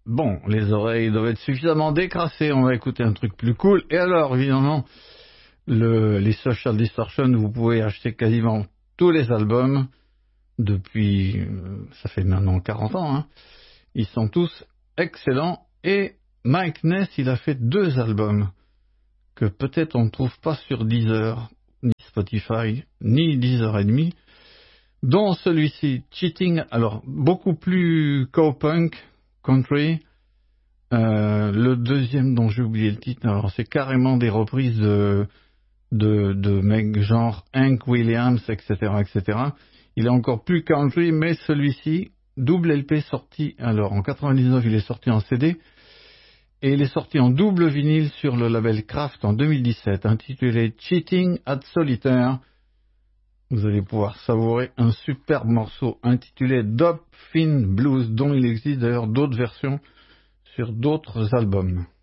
Bon, les oreilles doivent être suffisamment décrassées, on va écouter un truc plus cool. Et alors, évidemment, les Social Distortion, vous pouvez acheter quasiment tous les albums depuis, ça fait maintenant 40 ans, hein. Ils sont tous excellents. Et Mike Ness, il a fait 2 albums que peut-être on ne trouve pas sur Deezer, ni Spotify, ni Deezer et demi, dont celui-ci, Cheating, alors beaucoup plus cowpunk, country. Le deuxième dont j'ai oublié le titre, alors c'est carrément des reprises de mecs genre Hank Williams, etc., etc. Il est encore plus country, mais celui-ci, double LP sorti, alors en 99 il est sorti en CD, et il est sorti en double vinyle sur le label Kraft en 2017, intitulé Cheating at Solitaire. Vous allez pouvoir savourer un superbe morceau intitulé Dub Fin Blues, dont il existe d'ailleurs d'autres versions sur d'autres albums.